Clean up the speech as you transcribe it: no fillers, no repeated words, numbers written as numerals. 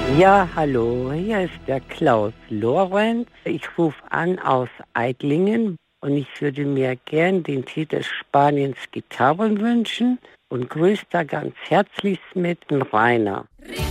Ja, hallo, hier ist der Klaus Lorenz. Ich rufe an aus Eidlingen und ich würde mir gern den Titel Spaniens Gitarren wünschen und grüße da ganz herzlichst mit dem Rainer.